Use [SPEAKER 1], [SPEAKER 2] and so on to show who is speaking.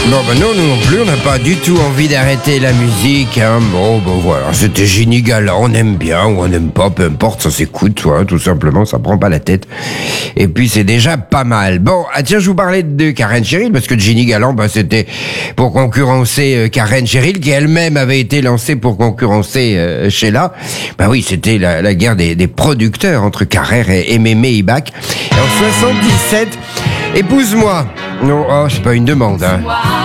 [SPEAKER 1] Non, nous non plus, on n'a pas du tout envie d'arrêter la musique. Hein. Bon, voilà, c'était Ginny Galland, on aime bien ou on n'aime pas, peu importe, ça s'écoute, tout simplement, ça prend pas la tête. Et puis c'est déjà pas mal. Bon, tiens, je vous parlais de Karen Cheryl, parce que Ginny Galland, c'était pour concurrencer Karen Cheryl, qui elle-même avait été lancée pour concurrencer Sheila. Oui, c'était la guerre des producteurs entre Carrère et Mémé Ibach. Et en 77, épouse-moi. Non, c'est pas une demande, hein.